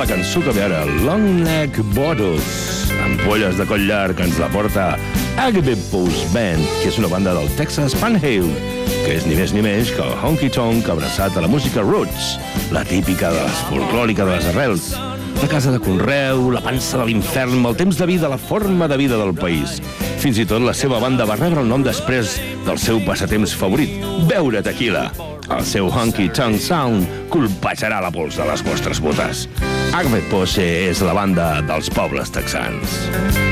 la cançó que ve ara, Long Neck Bottles, ampolles de coll llarg, que ens la porta Agabepos Band, que és una banda del Texas Panhandle, que és ni més ni menys que el honky-tonk abraçat a la música roots, la típica de les folclòrica de les arrels, la casa de conreu, la pansa de l'infern, el temps de vida, la forma de vida del país. Fins i tot la seva banda va rebre el nom després del seu passatemps favorit, beure tequila. El seu honky-tonk sound colpejarà la pols de les vostres botes. Agabepos és la banda dels pobles texans.